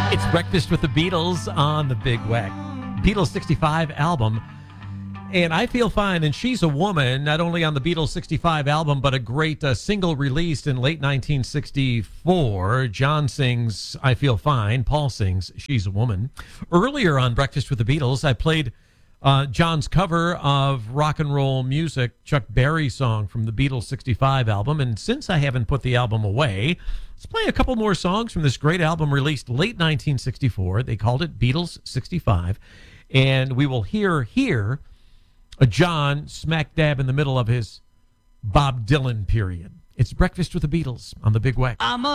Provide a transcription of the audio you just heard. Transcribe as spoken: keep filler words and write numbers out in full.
It's Breakfast with the Beatles on the Big Wack. Beatles sixty-five album. And I Feel Fine, and She's a Woman, not only on the Beatles sixty-five album, but a great uh, single released in late nineteen sixty-four. John sings I Feel Fine. Paul sings She's a Woman. Earlier on Breakfast with the Beatles, I played uh, John's cover of Rock and Roll Music, Chuck Berry song from the Beatles sixty-five album. And since I haven't put the album away, let's play a couple more songs from this great album released late nineteen sixty-four. They called it Beatles sixty-five. And we will hear here a John smack dab in the middle of his Bob Dylan period. It's Breakfast with the Beatles on the Big Wack. I'm a